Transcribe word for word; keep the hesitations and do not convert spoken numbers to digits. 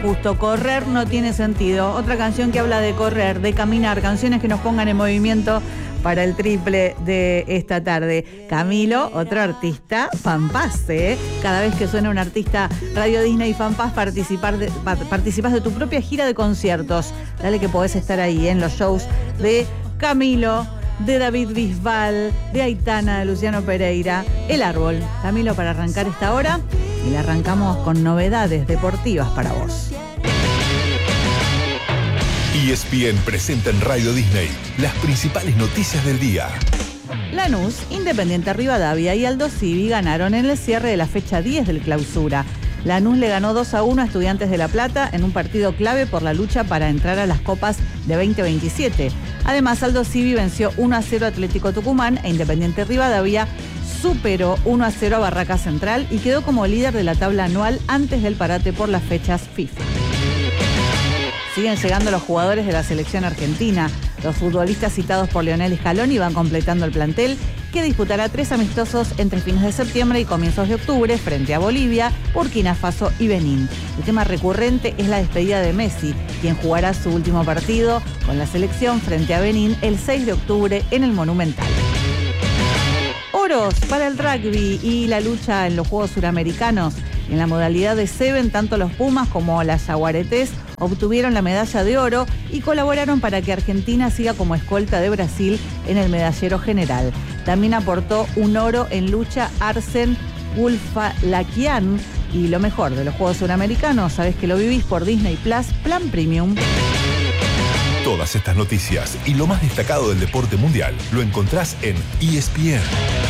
Justo, correr no tiene sentido. Otra canción que habla de correr, de caminar, canciones que nos pongan en movimiento para el triple de esta tarde. Camilo, otro artista, Fanpás, ¿eh? Cada vez que suena un artista Radio Disney Fanpás, participar de, participas de tu propia gira de conciertos. Dale que podés estar ahí en los shows de Camilo, de David Bisbal, de Aitana, de Luciano Pereira. El Árbol. Camilo, para arrancar esta hora, y la arrancamos con novedades deportivas para vos. E S P N presenta en Radio Disney las principales noticias del día. Lanús, Independiente Rivadavia y Aldo Civi ganaron en el cierre de la fecha diez del Clausura. Lanús le ganó dos a uno a Estudiantes de La Plata en un partido clave por la lucha para entrar a las copas de veinte veintisiete. Además, Aldo Civi venció uno a cero a Atlético Tucumán e Independiente Rivadavia superó uno a cero a Barraca Central y quedó como líder de la tabla anual antes del parate por las fechas FIFA. Siguen llegando los jugadores de la selección argentina. Los futbolistas citados por Lionel Scaloni van completando el plantel, que disputará tres amistosos entre fines de septiembre y comienzos de octubre frente a Bolivia, Burkina Faso y Benín. El tema recurrente es la despedida de Messi, quien jugará su último partido con la selección frente a Benín el seis de octubre en el Monumental. Oros para el rugby y la lucha en los Juegos Suramericanos. En la modalidad de Seven, tanto los Pumas como las Jaguaretes obtuvieron la medalla de oro y colaboraron para que Argentina siga como escolta de Brasil en el medallero general. También aportó un oro en lucha Arsen Gulfalakian. Y lo mejor de los Juegos Suramericanos, sabés que lo vivís por Disney Plus, Plan Premium. Todas estas noticias y lo más destacado del deporte mundial lo encontrás en E S P N.